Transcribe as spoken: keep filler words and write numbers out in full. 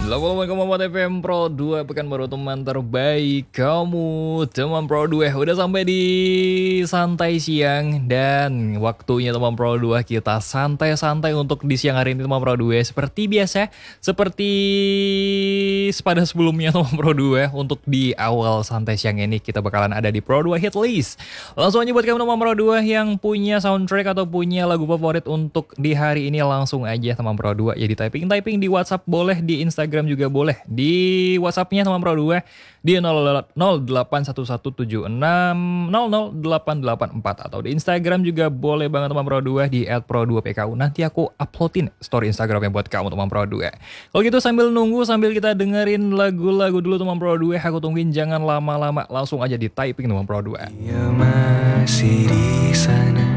delapan puluh koma empat F M Pro dua Pekanbaru, teman terbaik kamu. Teman Pro dua udah sampai di santai siang. Dan waktunya teman Pro dua kita santai-santai untuk di siang hari ini teman Pro dua. Seperti biasa, seperti pada sebelumnya teman Pro dua, untuk di awal santai siang ini kita bakalan ada di Pro dua Hit List. Langsung aja buat kamu teman Pro dua yang punya soundtrack atau punya lagu favorit untuk di hari ini, langsung aja teman Pro dua ya di typing-typing di WhatsApp boleh, di Instagram juga boleh. Di WhatsAppnya teman Pro dua di nol delapan satu satu tujuh enam nol nol delapan delapan empat, atau di Instagram juga boleh banget teman Pro dua di et pro dua p k u. Nanti aku uploadin story Instagramnya buat kamu teman Pro dua. Kalau gitu sambil nunggu, sambil kita dengerin lagu-lagu dulu teman Pro dua, aku tungguin jangan lama-lama, langsung aja di typing teman Pro dua. Dia masih di sana.